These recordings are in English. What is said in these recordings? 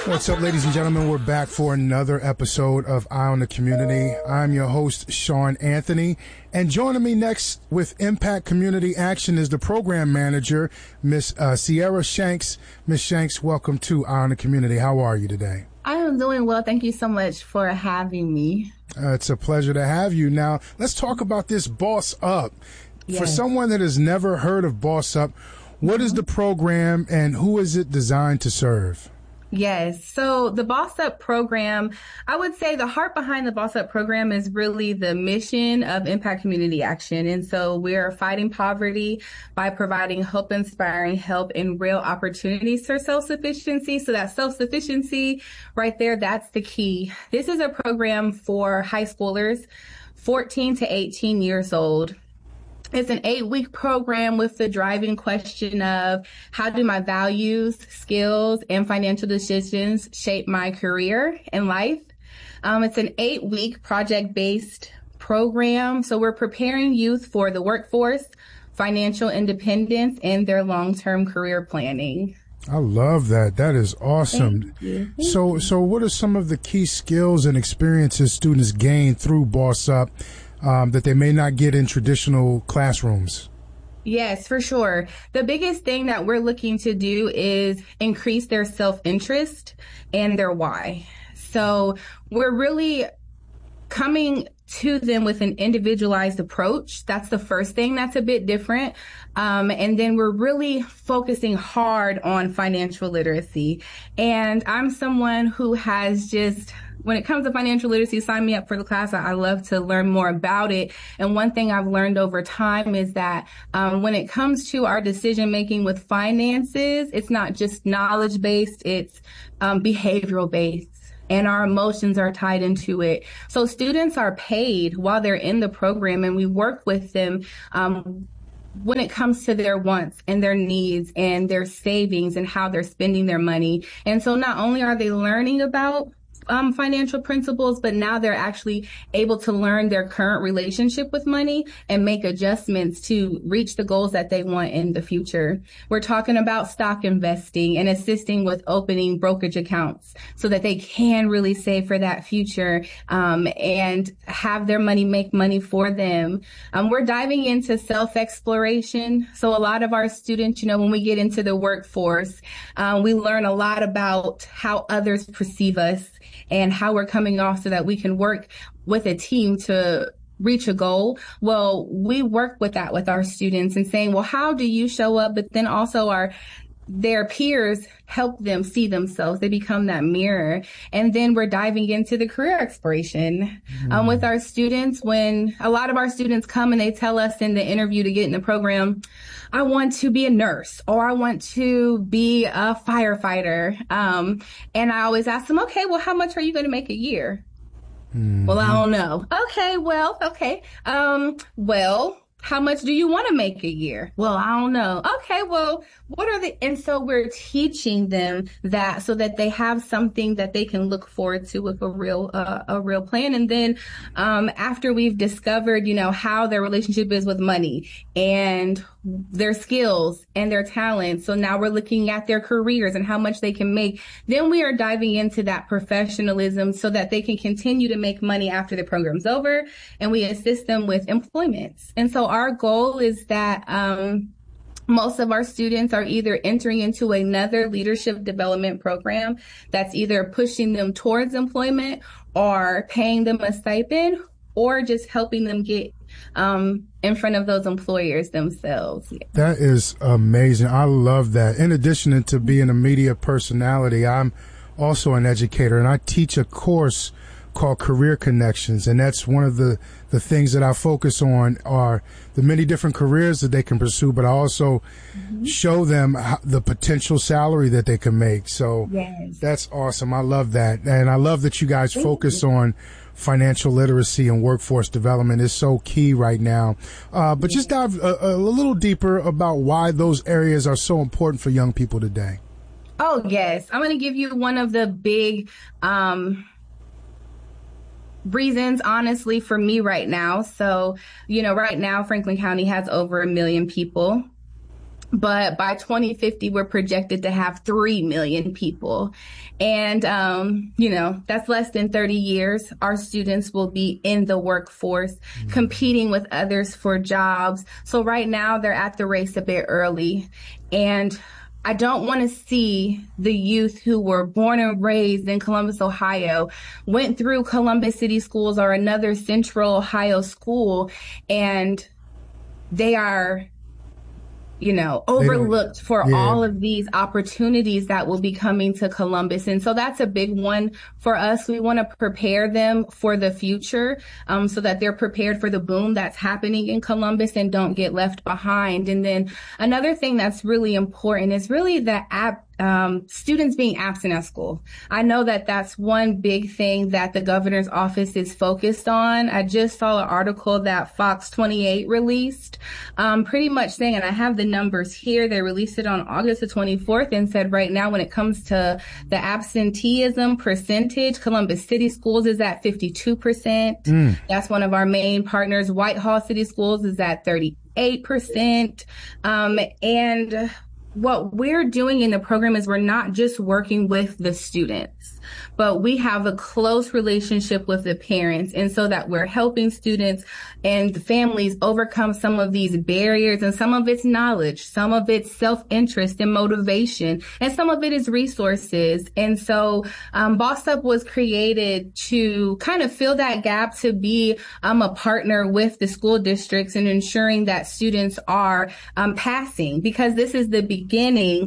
What's up, ladies and gentlemen? We're back for another episode of Eye on the Community. I'm your host, Sean Anthony, and joining me next with Impact Community Action is the program manager, Miss Sierra Shanks. Miss Shanks, welcome to Eye on the Community. How are you today? I am doing well. Thank you so much for having me. It's a pleasure to have you. Now, let's talk about this Boss Up. Yes. For someone that has never heard of Boss Up, what is the program and who is it designed to serve? Yes. So the Boss Up program, I would say the heart behind the Boss Up program is really the mission of Impact Community Action. And so we're fighting poverty by providing hope-inspiring help and real opportunities for self-sufficiency. So that self-sufficiency right there, that's the key. This is a program for high schoolers, 14 to 18 years old. It's an 8-week program with the driving question of how do my values, skills, and financial decisions shape my career and life? It's an 8-week project-based program. So we're preparing youth for the workforce, financial independence, and their long-term career planning. I love that. That is awesome. Thank you. So what are some of the key skills and experiences students gain through Boss Up that they may not get in traditional classrooms? Yes, for sure. The biggest thing that we're looking to do is increase their self-interest and their why. So we're really coming to them with an individualized approach. That's the first thing that's a bit different. And then we're really focusing hard on financial literacy. And I'm someone who has when it comes to financial literacy, sign me up for the class. I love to learn more about it. And one thing I've learned over time is that when it comes to our decision making with finances, it's not just knowledge based, it's behavioral based. And our emotions are tied into it. So students are paid while they're in the program, and we work with them when it comes to their wants and their needs and their savings and how they're spending their money. And so not only are they learning about financial principles, but now they're actually able to learn their current relationship with money and make adjustments to reach the goals that they want in the future. We're talking about stock investing and assisting with opening brokerage accounts so that they can really save for that future and have their money make money for them. We're diving into self-exploration. So a lot of our students, when we get into the workforce, we learn a lot about how others perceive us and how we're coming off so that we can work with a team to reach a goal. Well, we work with that with our students and saying, well, how do you show up? But then also their peers help them see themselves. They become that mirror. And then we're diving into the career exploration with our students. When a lot of our students come and they tell us in the interview to get in the program, I want to be a nurse or I want to be a firefighter. And I always ask them, okay, well, how much are you going to make a year? Mm-hmm. Well, I don't know. Okay. Well, how much do you want to make a year? Well, I don't know. Okay, well, and so we're teaching them that so that they have something that they can look forward to with a real plan. And then, after we've discovered, how their relationship is with money and their skills and their talents. So now we're looking at their careers and how much they can make. Then we are diving into that professionalism so that they can continue to make money after the program's over, and we assist them with employment. And so our goal is that most of our students are either entering into another leadership development program that's either pushing them towards employment or paying them a stipend or just helping them get in front of those employers themselves. Yeah. That is amazing. I love that. In addition to being a media personality, I'm also an educator, and I teach a course called Career Connections. And that's one of the things that I focus on are the many different careers that they can pursue, but I also show them the potential salary that they can make. So That's awesome. I love that. And I love that you guys focus on financial literacy and workforce development is so key right now. But just dive a little deeper about why those areas are so important for young people today. Oh, yes. I'm going to give you one of the big reasons, honestly, for me right now. So, right now, Franklin County has over 1 million people. But by 2050, we're projected to have 3 million people. And, that's less than 30 years. Our students will be in the workforce, competing with others for jobs. So right now they're at the race a bit early. And I don't want to see the youth who were born and raised in Columbus, Ohio, went through Columbus City Schools or another Central Ohio school, and they are overlooked for all of these opportunities that will be coming to Columbus. And so that's a big one for us. We want to prepare them for the future, so that they're prepared for the boom that's happening in Columbus and don't get left behind. And then another thing that's really important is really the students being absent at school. I know that that's one big thing that the governor's office is focused on. I just saw an article that Fox 28 released, pretty much saying, and I have the numbers here, they released it on August the 24th and said right now when it comes to the absenteeism percentage, Columbus City Schools is at 52%. That's one of our main partners. Whitehall City Schools is at 38%. And what we're doing in the program is we're not just working with the students, but we have a close relationship with the parents. And so that we're helping students and the families overcome some of these barriers, and some of it's knowledge, some of it's self-interest and motivation, and some of it is resources. And so Boss Up was created to kind of fill that gap, to be a partner with the school districts and ensuring that students are passing, because this is the beginning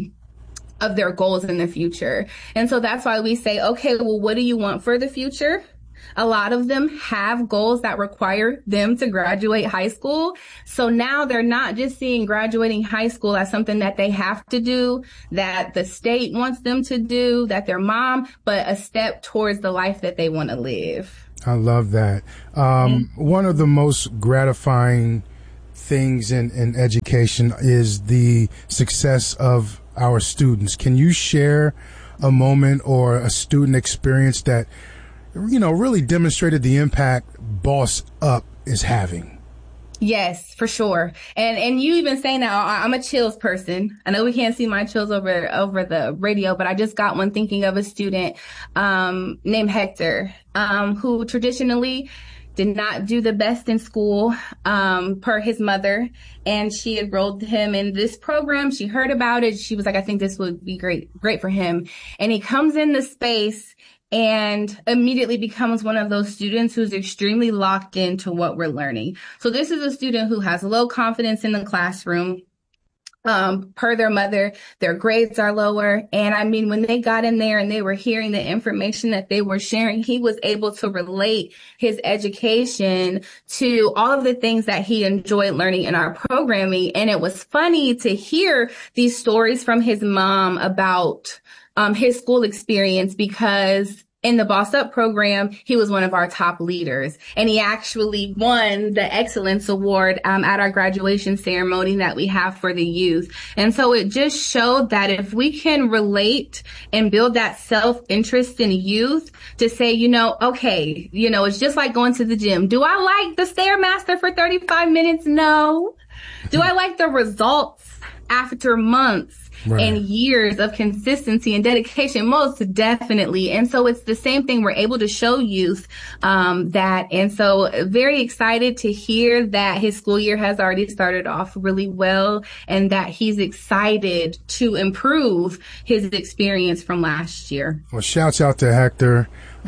of their goals in the future. And so that's why we say, okay, well, what do you want for the future? A lot of them have goals that require them to graduate high school. So now they're not just seeing graduating high school as something that they have to do, that the state wants them to do, that their mom, but a step towards the life that they want to live. I love that. One of the most gratifying things in education is the success of our students. Can you share a moment or a student experience that really demonstrated the impact Boss Up is having? Yes, for sure. And you even saying that, I'm a chills person. I know we can't see my chills over the radio, but I just got one thinking of a student named Hector, who traditionally did not do the best in school, per his mother. And she enrolled him in this program. She heard about it. She was like, I think this would be great for him. And he comes in the space and immediately becomes one of those students who's extremely locked into what we're learning. So this is a student who has low confidence in the classroom. Per their mother, their grades are lower. And I mean, when they got in there and they were hearing the information that they were sharing, he was able to relate his education to all of the things that he enjoyed learning in our programming. And it was funny to hear these stories from his mom about his school experience, because in the Boss Up program, he was one of our top leaders, and he actually won the Excellence Award at our graduation ceremony that we have for the youth. And so it just showed that if we can relate and build that self-interest in youth to say, okay, it's just like going to the gym. Do I like the Stairmaster for 35 minutes? No. Do I like the results after months and years of consistency and dedication? Most definitely. And so it's the same thing. We're able to show youth that. And so very excited to hear that his school year has already started off really well, and that he's excited to improve his experience from last year. Well, shouts out to Hector.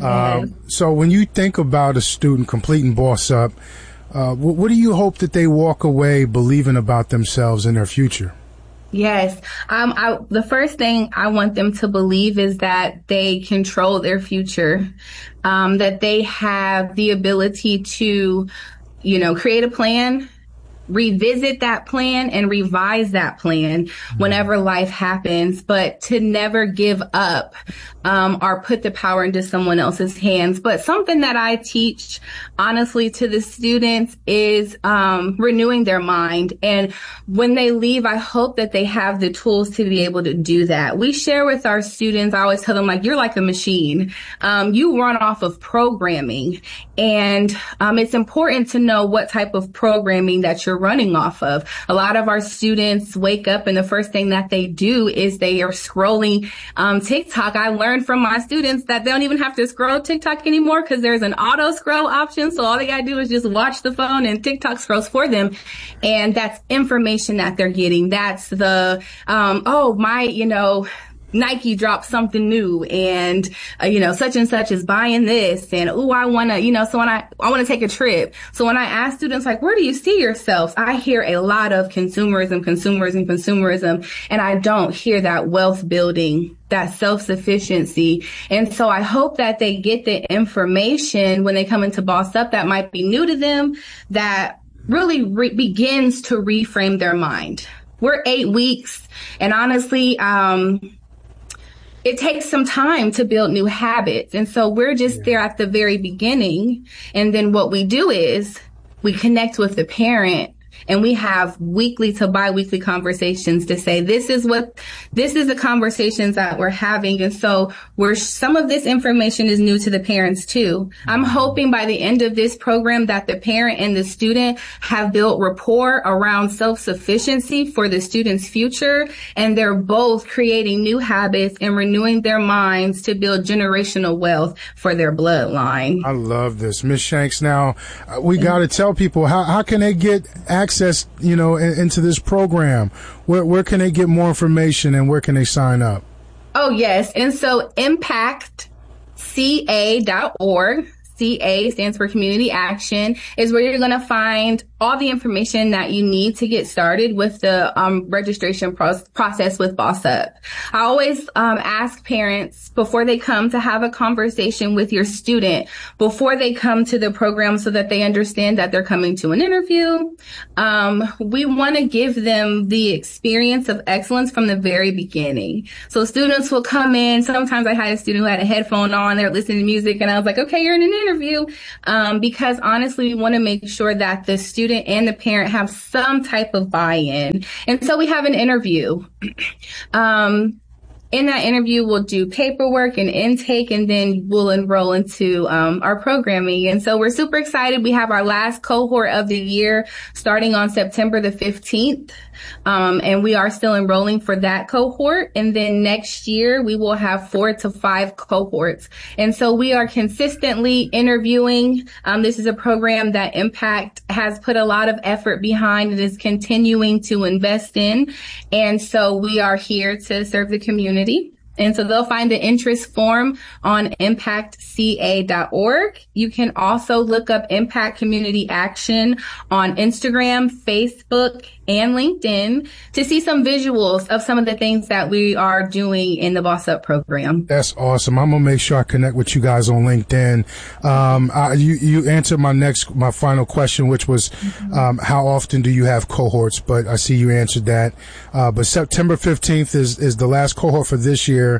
So when you think about a student completing Boss Up, what do you hope that they walk away believing about themselves and their future? Yes. The first thing I want them to believe is that they control their future, that they have the ability to, create a plan, revisit that plan, and revise that plan whenever life happens, but to never give up or put the power into someone else's hands. But something that I teach honestly to the students is renewing their mind. And when they leave, I hope that they have the tools to be able to do that. We share with our students, I always tell them, you're like a machine. You run off of programming, and it's important to know what type of programming that you're you're running off of. A lot of our students wake up and the first thing that they do is they are scrolling TikTok. I learned from my students that they don't even have to scroll TikTok anymore because there's an auto scroll option. So all they got to do is just watch the phone and TikTok scrolls for them. And that's information that they're getting. That's the, Nike dropped something new and, such and such is buying this and, I want to, so when I want to take a trip. So when I ask students, like, where do you see yourselves? I hear a lot of consumerism, and I don't hear that wealth building, that self-sufficiency. And so I hope that they get the information when they come into Boss Up that might be new to them, that really begins to reframe their mind. We're 8 weeks, and honestly, it takes some time to build new habits. And so we're just there at the very beginning. And then what we do is we connect with the parent and we have weekly to bi-weekly conversations to say, this is the conversations that we're having. And so some of this information is new to the parents too. I'm hoping by the end of this program that the parent and the student have built rapport around self-sufficiency for the student's future. And they're both creating new habits and renewing their minds to build generational wealth for their bloodline. I love this. Ms. Shanks, now we got to tell people, how can they get access, into this program? Where can they get more information and where can they sign up? Oh, yes. And so impactca.org. CA stands for Community Action, is where you're going to find all the information that you need to get started with the registration process with Boss Up. I always ask parents before they come to have a conversation with your student, before they come to the program, so that they understand that they're coming to an interview. We want to give them the experience of excellence from the very beginning. So students will come in. Sometimes I had a student who had a headphone on, they're listening to music, and I was like, okay, you're in an interview, because honestly, we want to make sure that the student and the parent have some type of buy-in. And so we have an interview. In that interview, we'll do paperwork and intake, and then we'll enroll into our programming. And so we're super excited. We have our last cohort of the year starting on September the 15th. And we are still enrolling for that cohort. And then next year, we will have 4 to 5 cohorts. And so we are consistently interviewing. This is a program that Impact has put a lot of effort behind and is continuing to invest in. And so we are here to serve the community. And so they'll find the interest form on impactca.org. You can also look up Impact Community Action on Instagram, Facebook, and LinkedIn to see some visuals of some of the things that we are doing in the Boss Up program. That's awesome. I'm going to make sure I connect with you guys on LinkedIn. You answered my final question, which was, how often do you have cohorts? But I see you answered that. But September 15th is the last cohort for this year.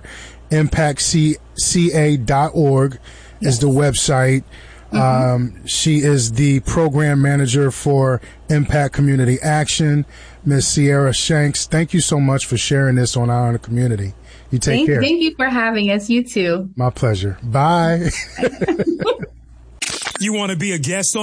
ImpactCA.org is the website. She is the program manager for Impact Community Action. Ms. Sierra Shanks, thank you so much for sharing this on Eye on the Community. You take care. Thank you for having us. You too. My pleasure. Bye. You want to be a guest on